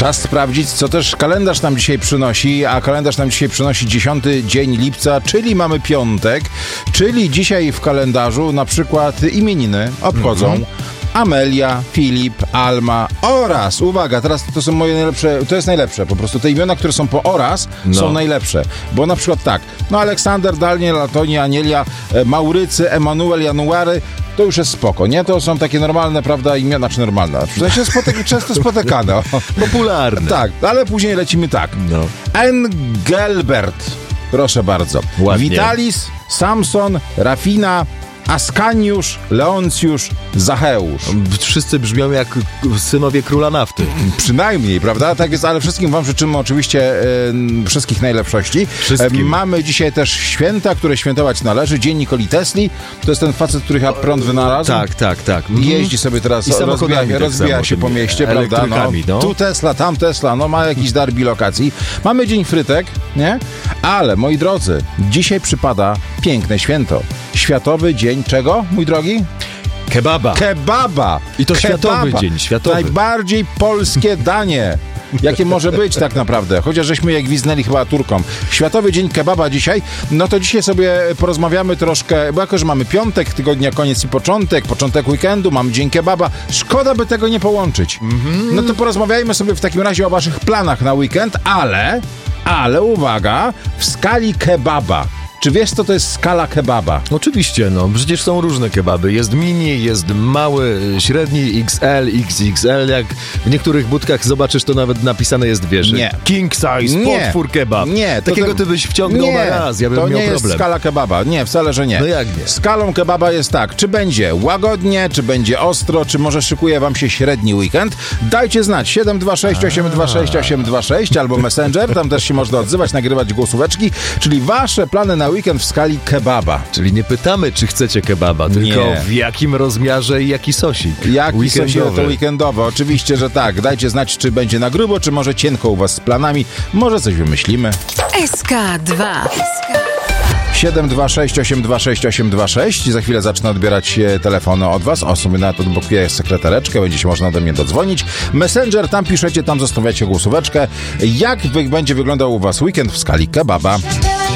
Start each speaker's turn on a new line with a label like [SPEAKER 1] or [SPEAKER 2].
[SPEAKER 1] Czas sprawdzić, co też kalendarz nam dzisiaj przynosi, a kalendarz nam dzisiaj przynosi 10 dzień lipca, czyli mamy piątek, czyli dzisiaj w kalendarzu na przykład imieniny obchodzą Amelia, Filip, Alma oraz, uwaga, teraz to są moje najlepsze, to jest najlepsze po prostu, te imiona, które są po oraz są najlepsze, bo na przykład tak, Aleksander, Daniel, Antonia, Anielia, Maurycy, Emanuel, January, to już jest spoko, nie? To są takie normalne, prawda, imiona, czy normalne, w sensie często spotykane.
[SPEAKER 2] Popularne.
[SPEAKER 1] Tak, ale później lecimy tak. Engelbert, proszę bardzo.
[SPEAKER 2] Ładnie.
[SPEAKER 1] Witalis, Samson, Rafina, Askaniusz, Leoncjusz, Zacheusz.
[SPEAKER 2] Wszyscy brzmią jak synowie króla nafty.
[SPEAKER 1] Przynajmniej, prawda? Tak jest, ale wszystkim wam życzymy oczywiście wszystkich najlepszości. Mamy dzisiaj też święta, które świętować należy. Dzień Nikoli Tesli. To jest ten facet, który chyba prąd wynalazł.
[SPEAKER 2] Tak.
[SPEAKER 1] Jeździ sobie teraz, rozbija się po mieście, prawda? Tu Tesla, tam Tesla, ma jakiś dar bilokacji. Mamy Dzień Frytek, nie? Ale, moi drodzy, dzisiaj przypada piękne święto. Światowy Dzień czego, mój drogi? Kebaba!
[SPEAKER 2] I to światowy dzień, światowy.
[SPEAKER 1] Najbardziej polskie danie, jakie może być tak naprawdę. Chociaż żeśmy je gwizdnęli chyba Turkom. Światowy Dzień Kebaba dzisiaj. No to dzisiaj sobie porozmawiamy troszkę, bo jako, że mamy piątek, tygodnia koniec i początek weekendu, mamy Dzień Kebaba. Szkoda by tego nie połączyć. No to porozmawiajmy sobie w takim razie o waszych planach na weekend, ale uwaga, w skali kebaba. Czy wiesz, co to jest skala kebaba?
[SPEAKER 2] Oczywiście, przecież są różne kebaby. Jest mini, jest mały, średni, XL, XXL. Jak w niektórych budkach zobaczysz, to nawet napisane jest, wiesz, king size, potwór kebab.
[SPEAKER 1] Nie.
[SPEAKER 2] Takiego ty byś wciągnął na raz, ja bym miał problem. To nie jest skala kebaba. Nie, wcale, że nie.
[SPEAKER 1] No jak nie? Skalą kebaba jest tak, czy będzie łagodnie, czy będzie ostro, czy może szykuje wam się średni weekend. Dajcie znać, 726 826 826 albo Messenger, tam też się można odzywać, nagrywać głosóweczki, czyli wasze plany na weekend w skali kebaba.
[SPEAKER 2] Czyli nie pytamy, czy chcecie kebaba, tylko w jakim rozmiarze i jaki sosik.
[SPEAKER 1] Jaki sosik to weekendowy? Oczywiście, że tak. Dajcie znać, czy będzie na grubo, czy może cienko u was z planami. Może coś wymyślimy.
[SPEAKER 3] SK2
[SPEAKER 1] 726 826 826. Za chwilę zacznę odbierać telefony od was. Sobie nawet odblokuję sekretareczkę, będzie się można do mnie dodzwonić. Messenger, tam piszecie, tam zostawiacie głosóweczkę. Jak będzie wyglądał u was weekend w skali kebaba?